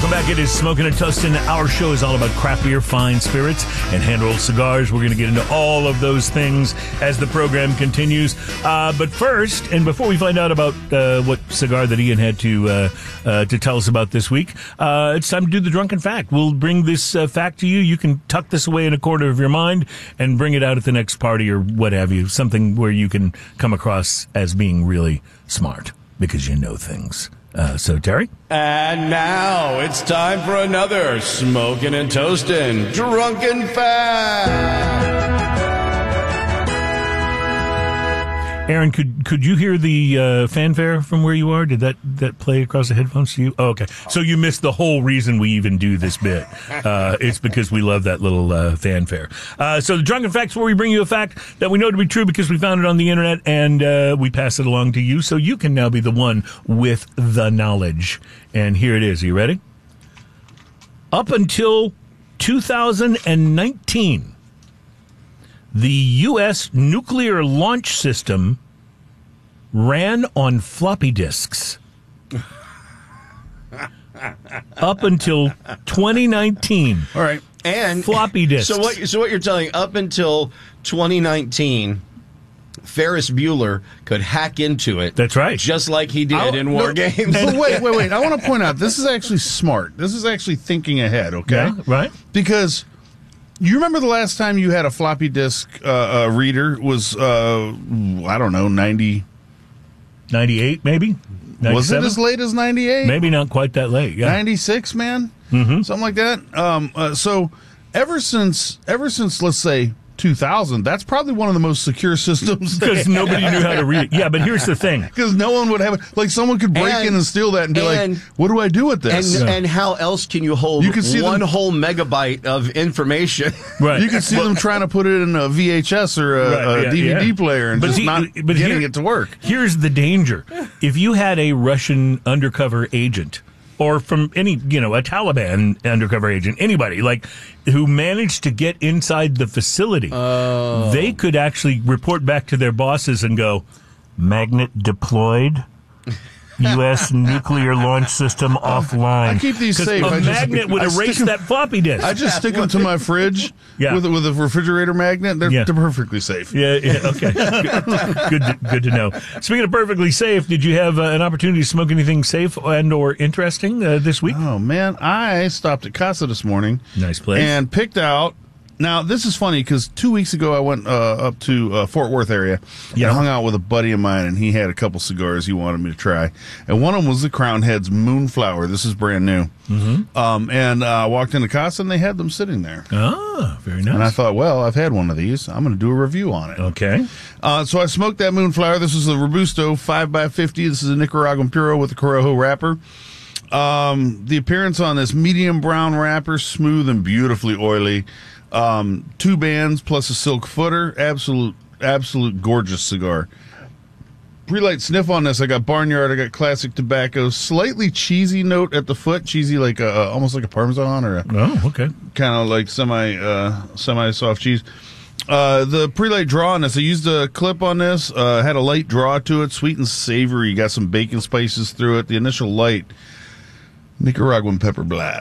Welcome back. It is Smoking and Toasting. Our show is all about craft beer, fine spirits, and hand-rolled cigars. We're going to get into all of those things as the program continues. But first, and before we find out about what cigar that Ian had to tell us about this week, it's time to do the Drunken Fact. We'll bring this fact to you. You can tuck this away in a corner of your mind and bring it out at the next party or what have you. Something where you can come across as being really smart because you know things. So, Terry? And now it's time for another Smoking and Toasting Drunken Fact. Aaron, could you hear the fanfare from where you are? Did that play across the headphones to you? Oh, okay. So you missed the whole reason we even do this bit. It's because we love that little fanfare. So the Drunken Facts, where we bring you a fact that we know to be true because we found it on the internet, and we pass it along to you so you can now be the one with the knowledge. And here it is. Are you ready? Up until 2019... the U.S. nuclear launch system ran on floppy disks. Up until 2019. All right. And floppy disks. So what you're telling, up until 2019, Ferris Bueller could hack into it. That's right. Just like he did in War Games. But wait. I want to point out, this is actually smart. This is actually thinking ahead, okay? Yeah, right. Because... you remember the last time you had a floppy disk reader was, I don't know, 90... 98, maybe? 97? Was it as late as 98? Maybe not quite that late, yeah. 96, man? Mm-hmm. Something like that. So ever since, let's say, 2000, that's probably one of the most secure systems. Because nobody knew how to read it. Yeah, but here's the thing. Because no one would have it. Like, someone could break in and steal that and be like, what do I do with this? And how else can you hold one whole megabyte of information? Right. You can see them trying to put it in a VHS or a DVD player and not getting it to work. Here's the danger. If you had a Russian undercover agent, or from any, a Taliban undercover agent, anybody, who managed to get inside the facility, they could actually report back to their bosses and go, magnet deployed, U.S. nuclear launch system offline. I keep these safe. A magnet would erase that floppy disk. I just stick them to my fridge with a refrigerator magnet. They're perfectly safe. Yeah, okay. Good to know. Speaking of perfectly safe, did you have an opportunity to smoke anything safe and or interesting this week? Oh, man. I stopped at Casa this morning. Nice place. And picked out... Now, this is funny because 2 weeks ago I went up to Fort Worth area and hung out with a buddy of mine, and he had a couple cigars he wanted me to try. And one of them was the Crown Heads Moonflower. This is brand new. Mm-hmm. And I walked into Casa, and they had them sitting there. Oh, very nice. And I thought, well, I've had one of these. I'm going to do a review on it. Okay. So I smoked that Moonflower. This is a Robusto 5x50. This is a Nicaraguan Puro with a Corojo wrapper. The appearance on this medium brown wrapper, smooth and beautifully oily. 2 bands plus a silk footer. Absolute gorgeous cigar. Pre-light sniff on this. I got Barnyard. I got Classic Tobacco. Slightly cheesy note at the foot. Cheesy, like almost like a Parmesan or okay, kind of like semi soft cheese. The pre-light draw on this. I used a clip on this. Had a light draw to it. Sweet and savory. Got some bacon spices through it. The initial light. Nicaraguan pepper blast.